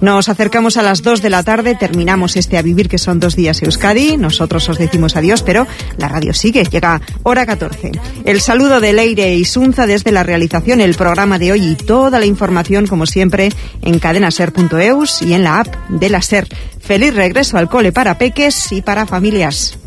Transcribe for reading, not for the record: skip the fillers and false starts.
Nos acercamos a las 2 de la tarde, terminamos este A Vivir, que son 2 días Euskadi. Nosotros os decimos adiós, pero la radio sigue, llega hora 14. El saludo de Leire Isunza desde la realización, el programa de hoy y toda la información, como siempre, en cadenaser.eus y en la app de la SER. Feliz regreso al cole para peques y para familias.